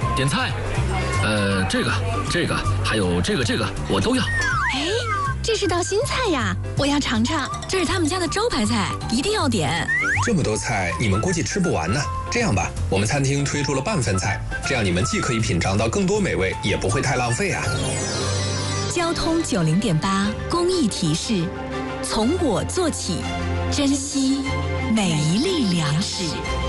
点菜。这个，还有这个，我都要。 哎，这是道新菜呀，我要尝尝。这是他们家的招牌菜，一定要点。 这么多菜，你们估计吃不完呢。这样吧，我们餐厅推出了半份菜，这样你们既可以品尝到更多美味，也不会太浪费啊。 交通90.8公益提示：从我做起，珍惜每一粒粮食。